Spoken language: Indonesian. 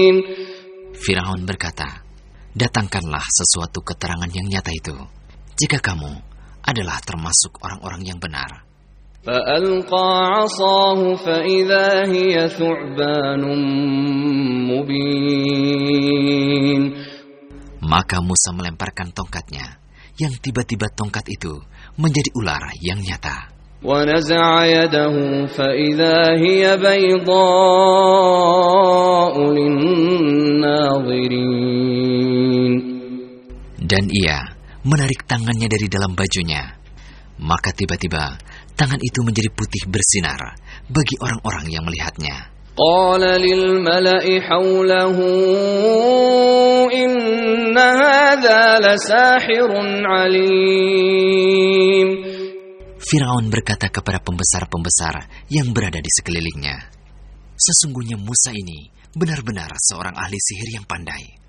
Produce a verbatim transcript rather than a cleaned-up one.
Firaun berkata, datangkanlah sesuatu keterangan yang nyata itu, jika kamu adalah termasuk orang-orang yang benar. فألقى عصاه فإذا هي ثعبان مبين. Maka Musa melemparkan tongkatnya, yang tiba-tiba tongkat itu menjadi ular yang nyata. ونزع يده فإذا هي بيضاء للناظرين. Dan ia menarik tangannya dari dalam bajunya, maka tiba-tiba tangan itu menjadi putih bersinar bagi orang-orang yang melihatnya. قال للملأ حوله إن هذا لساحر عليم. Firaun berkata kepada pembesar-pembesar yang berada di sekelilingnya, sesungguhnya Musa ini benar-benar seorang ahli sihir yang pandai.